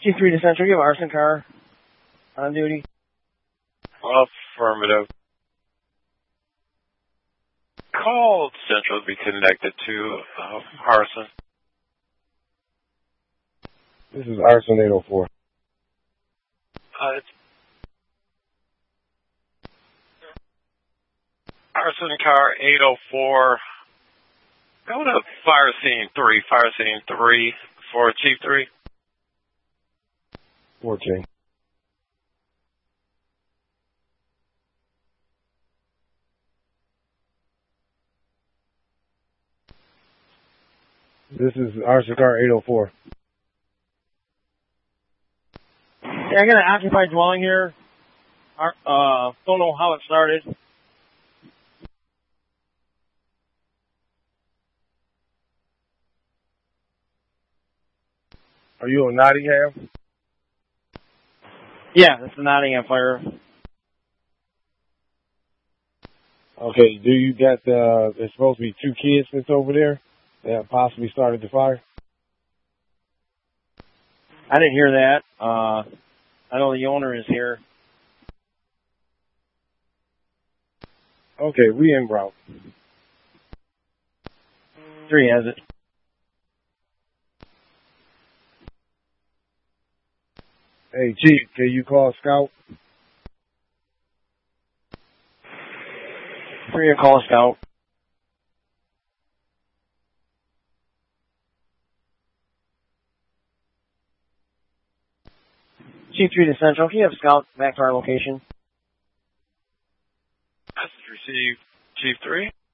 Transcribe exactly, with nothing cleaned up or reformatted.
Chief three to Central, you have arson car on duty. Affirmative. Call Central to be connected to uh, arson. This is arson eight oh four. Uh, it's arson car eight oh four. Go to fire scene three. Fire scene three for Chief three. fourteen. This is arson car eight oh four. Yeah, I got an occupied dwelling here. Uh, don't know how it started. Are you in Nottingham? Yeah, that's the Nottingham fire. Okay, do you got, uh, there's supposed to be two kids that's over there that possibly started the fire? I didn't hear that. Uh, I know the owner is here. Okay, we en route. Three has it. Hey, Chief, can you call Scout? Three, call Scout. Chief three to Central, can you have Scout back to our location? Message received, Chief three.